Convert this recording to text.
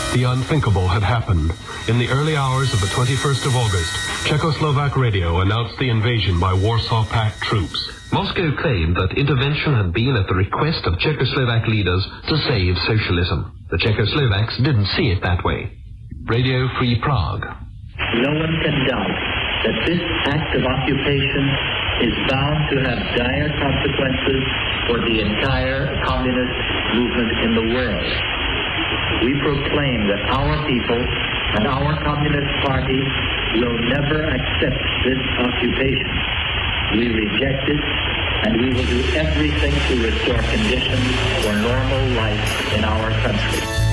The unthinkable had happened. In the early hours of the 21st of August, Czechoslovak radio announced the invasion by Warsaw Pact troops. Moscow claimed that intervention had been at the request of Czechoslovak leaders to save socialism. The Czechoslovaks didn't see it that way. Radio Free Prague. No one can doubt that this act of occupation is bound to have dire consequences for the entire communist movement in the world. We proclaim that our people and our Communist Party will never accept this occupation. We reject it, and we will do everything to restore conditions for normal life in our country.